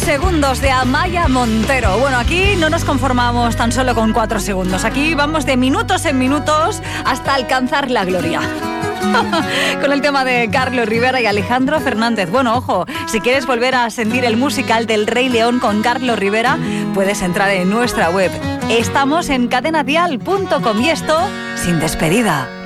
segundos de Amaya Montero. Bueno, aquí no nos conformamos tan solo con 4 segundos. Aquí vamos de minutos en minutos hasta alcanzar la gloria. Con el tema de Carlos Rivera y Alejandro Fernández. Bueno, ojo, si quieres volver a sentir el musical del Rey León con Carlos Rivera, puedes entrar en nuestra web. Estamos en cadenadial.com y esto sin despedida.